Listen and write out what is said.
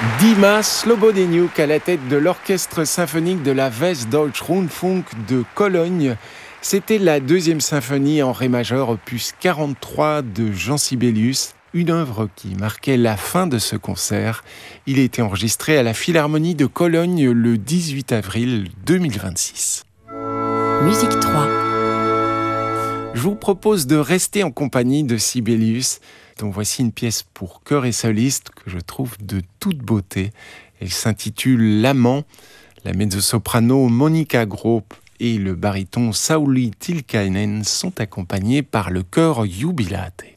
Dima Slobodeniuk à la tête de l'orchestre symphonique de la Westdeutsche Rundfunk de Cologne. C'était la deuxième symphonie en ré majeur, opus 43 de Jean Sibelius, une œuvre qui marquait la fin de ce concert. Il a été enregistré à la Philharmonie de Cologne le 18 avril 2026. Musique 3. Je vous propose de rester en compagnie de Sibelius, dont voici une pièce pour chœur et soliste que je trouve de toute beauté. Elle s'intitule L'Amant. La mezzo-soprano Monika Groop et le baryton Sauli Tilkainen sont accompagnés par le chœur Jubilate.